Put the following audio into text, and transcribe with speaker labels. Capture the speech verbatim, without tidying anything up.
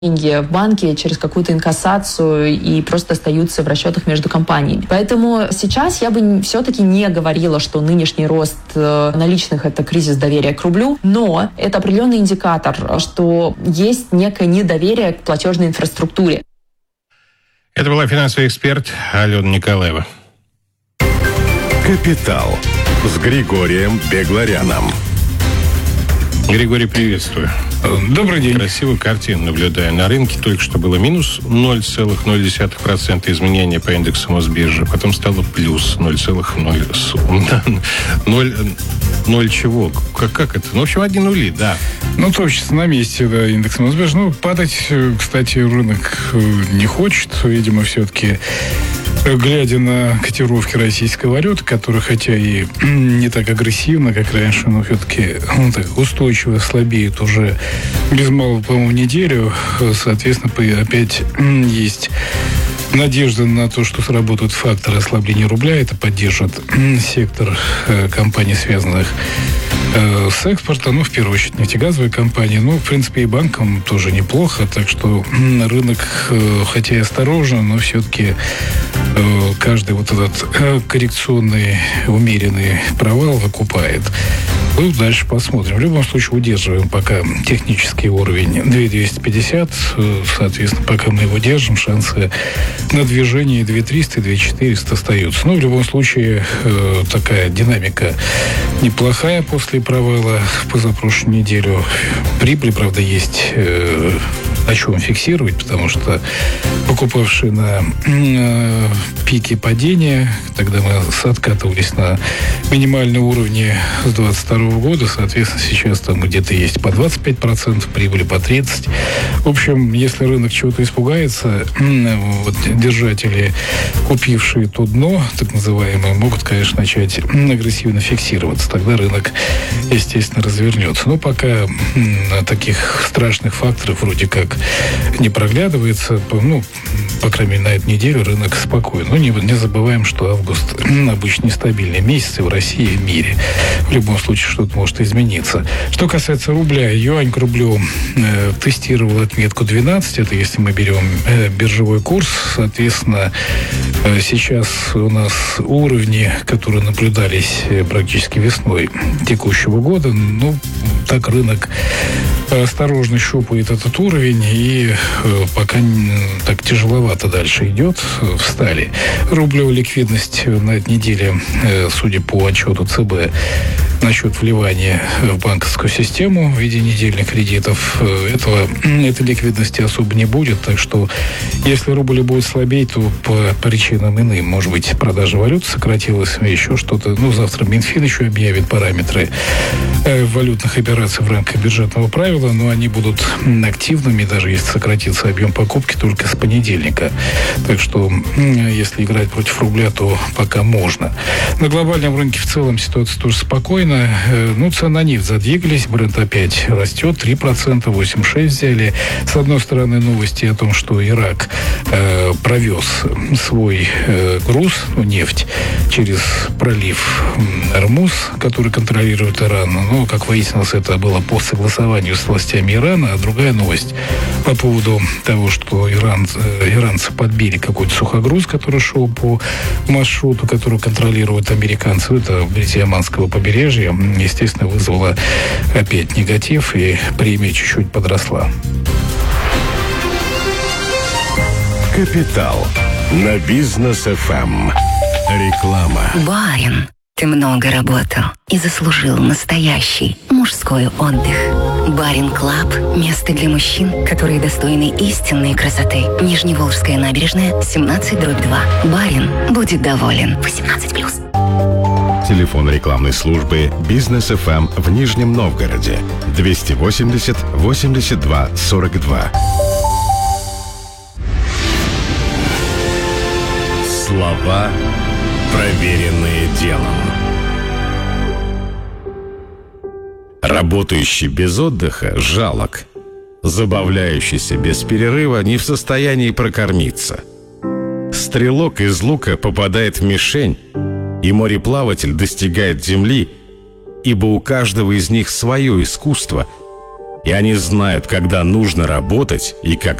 Speaker 1: деньги в банке через какую-то инкассацию и просто остаются в расчетах между компаниями. Поэтому сейчас я бы все-таки не говорила, что нынешний рост наличных – это кризис доверия к рублю, но это определенный индикатор, что есть некое недоверие к платежной инфраструктуре.
Speaker 2: Это была финансовый эксперт Алена Николаева.
Speaker 3: «Капитал» с Григорием Бегларяном.
Speaker 2: Григорий, приветствую.
Speaker 4: Добрый день.
Speaker 2: Красивую картину наблюдаю на рынке. Только что было минус ноль целых ноль десятых процента изменения по индексу Мосбиржи. Потом стало плюс ноль целых ноль чего? Как, как это? Ну, в общем, одни нули, да.
Speaker 4: Ну, точно, на месте, да, индекс Мосбиржи. Ну, падать, кстати, рынок не хочет. Видимо, все-таки, глядя на котировки российской валюты, которая, хотя и не так агрессивно, как раньше, но все-таки ну, так устойчиво слабеет уже без малого, по-моему, неделю, соответственно, опять есть надежда на то, что сработают факторы ослабления рубля. Это поддержит сектор компаний, связанных с экспортом, ну, в первую очередь, нефтегазовые компании. Ну, в принципе, и банкам тоже неплохо. Так что рынок, хотя и осторожно, но все-таки каждый вот этот коррекционный, умеренный провал выкупает. Ну, дальше посмотрим. В любом случае, удерживаем пока технический уровень две тысячи двести пятьдесят. Соответственно, пока мы его держим, шансы на движение две тысячи триста, две тысячи четыреста остаются. Ну, в любом случае, такая динамика неплохая после провала в позапрошлую неделю. Прибыль, правда, есть о чем фиксировать, потому что покупавшие на э, пике падения, тогда мы откатывались на минимальные уровни с двадцать второго года, соответственно, сейчас там где-то есть по двадцать пять процентов прибыли, по тридцать процентов. В общем, если рынок чего-то испугается, э, вот, держатели, купившие то дно, так называемое, могут, конечно, начать агрессивно фиксироваться. Тогда рынок, естественно, развернется. Но пока э, таких страшных факторов вроде как не проглядывается, ну, по крайней мере, на эту неделю рынок спокоен. Но не, не забываем, что август обычно нестабильный месяц и в России, и в мире. В любом случае, что-то может измениться. Что касается рубля, юань к рублю э, тестировал отметку двенадцать. Это если мы берем э, биржевой курс. Соответственно, э, сейчас у нас уровни, которые наблюдались э, практически весной текущего года. Ну, так рынок осторожно щупает этот уровень, и э, пока так тяжеловато дальше идет, встали. Рублевая ликвидность на этой неделе, э, судя по отчету ЦБ, насчет вливания в банковскую систему в виде недельных кредитов, э, этого, этой ликвидности особо не будет, так что если рубль будет слабеть, то по причинам иным, может быть, продажа валют сократилась, еще что-то. Ну, завтра Минфин еще объявит параметры э, валютных операций в рамках бюджетного правила, но они будут активными, даже если сократится объем покупки, только с понедельника. Так что, если играть против рубля, то пока можно. На глобальном рынке в целом ситуация тоже спокойна. Ну, цены на нефть задвигались, Брент опять растет, три процента, восемь целых шесть десятых взяли. С одной стороны, новости о том, что Ирак э, провез свой э, груз, ну, нефть, через пролив Ормуз, который контролирует Иран. Но, как выяснилось, это было по согласованию с властями Ирана. А другая новость по поводу того, что Иран, э, иранцы подбили какой-то сухогруз, который шел по маршруту, который контролируют американцы. Это вблизи Оманского побережья. Естественно, вызвало опять негатив, и премия чуть-чуть подросла.
Speaker 3: «Капитал» на Бизнес эф эм. Реклама.
Speaker 5: Барин, ты много работал и заслужил настоящий мужской отдых. Барин Клаб – место для мужчин, которые достойны истинной красоты. Нижневолжская набережная, семнадцать дробь два. Барин будет доволен. восемнадцать плюс.
Speaker 3: Телефон рекламной службы «Бизнес эф эм» в Нижнем Новгороде. двести восемьдесят восемьдесят два сорок два. Слова, проверенные делом. Работающий без отдыха жалок. Забавляющийся без перерыва не в состоянии прокормиться. Стрелок из лука попадает в мишень, и мореплаватель достигает земли, ибо у каждого из них свое искусство, И они знают, когда нужно работать и как